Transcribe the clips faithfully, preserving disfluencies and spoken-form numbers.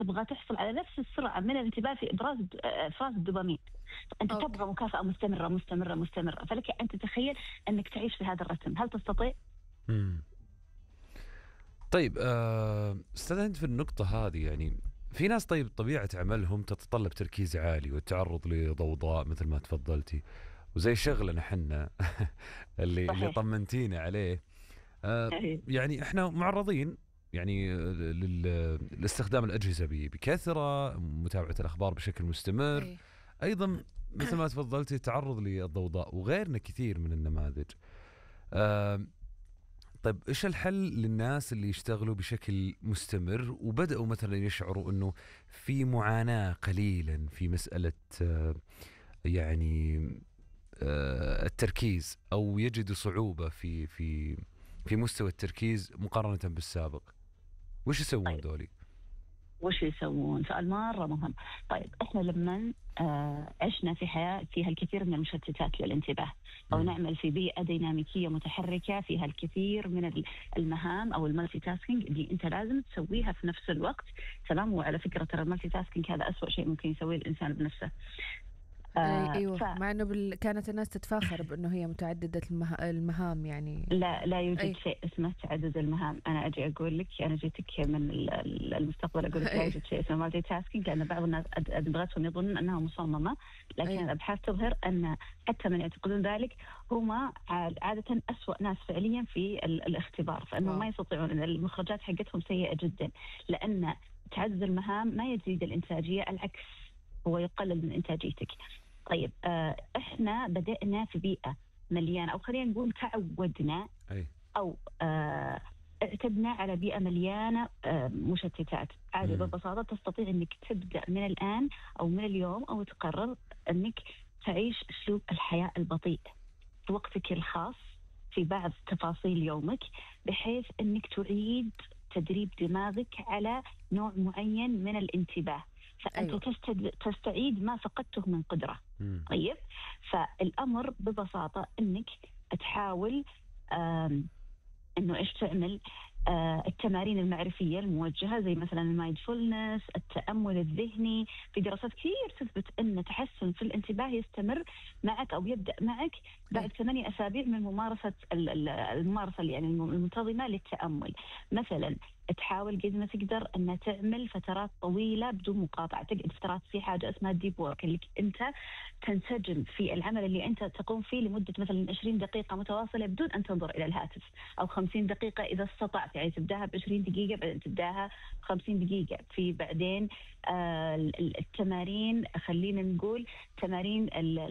تبغى تحصل على نفس السرعة من الانتباه في إبراز إفراز الدوبامين. أنت أوكي. تبغى مكافأة مستمرة مستمرة مستمرة، فلك أن تتخيل أنك تعيش في هذا الرتم. هل تستطيع؟ مم. طيب آه، أستاذ هند، في النقطة هذه يعني في ناس طيب طبيعة عملهم تتطلب تركيز عالي والتعرض لضوضاء مثل ما تفضلتي، وزي شغلنا حنا اللي اللي صحيح. طمنتينا عليه. آه يعني احنا معرضين يعني لل- لاستخدام الأجهزة ب- بكثرة، متابعة الأخبار بشكل مستمر، أي. أيضا مثل ما تفضلتي التعرض للضوضاء وغيرنا كثير من النماذج. آه طيب إيش الحل للناس اللي يشتغلوا بشكل مستمر وبدأوا مثلا يشعروا أنه في معاناة قليلا في مسألة آه يعني آه التركيز، أو يجدوا صعوبة في في في مستوى التركيز مقارنة بالسابق، وش يسوون طيب دولي؟ وش يسوون؟ سؤال مرة مهم. طيب إحنا لما آه عشنا في حياة فيها الكثير من المشتتات للانتباه، أو مم. نعمل في بيئة ديناميكية متحركة فيها الكثير من المهام أو المالتي تاسكينج اللي أنت لازم تسويها في نفس الوقت. تمام. وعلى فكرة ترى المالتي تاسكينج هذا أسوأ شيء ممكن يسويه الإنسان بنفسه. أي آه أيوة، مع أنه بال... كانت الناس تتفاخر بأنه هي متعددة المه... المهام يعني. لا لا يوجد أي. شيء اسمه تعدد المهام. أنا أجي أقول لك، أنا جيتك من ال- المستقبل أقول لك لا أي. يوجد شيء اسمه مالتي تاسكينج، لأن بعض الناس أد- أدمغتهم يظنون أنها مصممة، لكن أي. الأبحاث تظهر أن حتى من يعتقدون ذلك هم عاد- عادة أسوأ ناس فعليا في ال- الاختبار، فإنهم ما واو. يستطيعون، أن المخرجات حقتهم سيئة جدا، لأن تعدد المهام ما يزيد الإنتاجية، العكس هو يقلل من إنتاجيتك. طيب آه إحنا بدأنا في بيئة مليانة، أو خلينا نقول تعودنا أي. أو آه، اعتدنا على بيئة مليانة آه، مشتتات. عادي مم. ببساطة تستطيع أنك تبدأ من الآن أو من اليوم أو تقرر أنك تعيش أسلوب الحياة البطيء في وقتك الخاص في بعض تفاصيل يومك، بحيث أنك تعيد تدريب دماغك على نوع معين من الانتباه، فأنت أيوة. تستد... تستعيد ما فقدته من قدرة. مم. طيب، فالأمر ببساطة أنك تحاول آم، انه ايش تعمل. آه التمارين المعرفيه الموجهه زي مثلا المايندفولنس، التامل الذهني. في دراسات كثير تثبت ان تحسن في الانتباه يستمر معك او يبدا معك بعد ثمانية اسابيع من ممارسه ال- ال- الممارسه يعني المنتظمه للتامل. مثلا تحاول قد ما تقدر ان تعمل فترات طويله بدون مقاطعه، تقعد فترات في حاجه اسمها ديب وورك، اللي انت تنسجم في العمل اللي انت تقوم فيه لمده مثلا عشرين دقيقه متواصله بدون ان تنظر الى الهاتف، او خمسين دقيقه اذا استطعت، يعني تبداها ب عشرين دقيقه بعدين تبداها خمسين دقيقه. في بعدين آه التمارين، خلينا نقول تمارين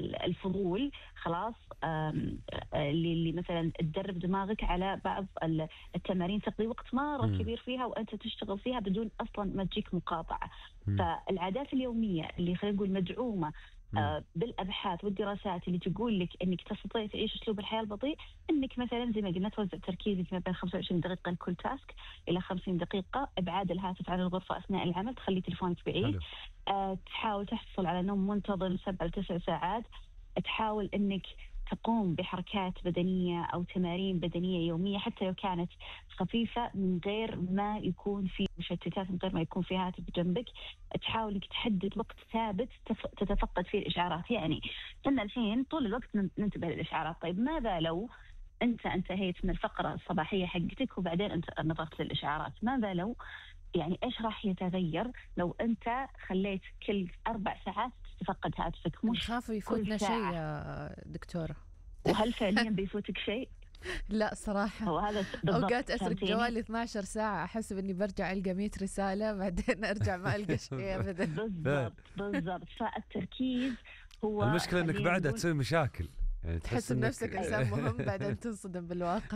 الفضول، خلاص آم، آه، اللي اللي مثلا تدرب دماغك على بعض التمارين تقضي وقت مره مم. كبير فيها وانت تشتغل فيها بدون اصلا ما تجيك مقاطعه. مم. فالعادات اليوميه اللي خلينا نقول مدعومه آه بالابحاث والدراسات اللي تقول لك انك تستطيع تعيش اسلوب الحياه البطيء، انك مثلا زي ما قلنا توزع تركيزك ما بين خمسة وعشرين دقيقه لكل تاسك الى خمسين دقيقه، ابعاد الهاتف عن الغرفه اثناء العمل، تخلي تليفونك بعيد. حلو. آه تحاول تحصل على نوم منتظم سبع لتسع ساعات. تحاول انك تقوم بحركات بدنيه او تمارين بدنيه يوميه حتى لو كانت خفيفه، من غير ما يكون في مشتتات، من غير ما يكون في هاتف جنبك. تحاول انك تحدد وقت ثابت تتفقد فيه الاشعارات. يعني احنا الحين طول الوقت ننتبه للاشعارات، طيب ماذا لو انت انتهيت من الفقره الصباحيه حقتك وبعدين انت نظرت للاشعارات؟ ماذا لو يعني ايش راح يتغير لو انت خليت كل اربع ساعات تتفقد هاتفك، مش نخاف يفوتنا كل شيء ساعة؟ يا دكتورة. وهل فعليا بيفوتك شيء؟ لا صراحة، هو هذا بالضبط. أوقات أسرق فهمتيني؟ جوالي اثنتا عشرة ساعة، أحسب إني برجع ألقى مية رسالة بعدين أرجع ما ألقى شيء أبدا. بالضبط بالضبط. فالتركيز هو المشكلة انك خلينا بعدها نقول تسوي مشاكل، يعني تحس تحس بنفسك انك إنسان مهم بعدين تنصدم بالواقع.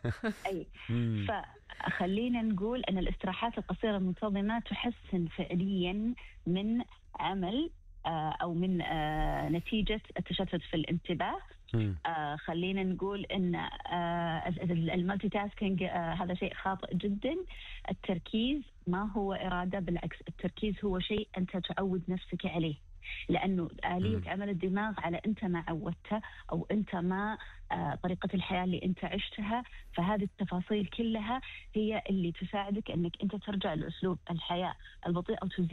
أي. مم. فخلينا نقول أن الاستراحات القصيرة المنتظمة تحسن فعليا من عمل آه، أو من آه، نتيجة التشتت في الانتباه. مم. آه خلينا نقول ان آه المالتي تاسكينج آه هذا شيء خاطئ جدا. التركيز ما هو إرادة، بالعكس التركيز هو شيء أنت تعود نفسك عليه، لأنه آلية مم. عمل الدماغ على أنت ما عودته أو أنت ما آه طريقة الحياة اللي أنت عشتها. فهذه التفاصيل كلها هي اللي تساعدك أنك أنت ترجع لأسلوب الحياة البطيء أو تزيد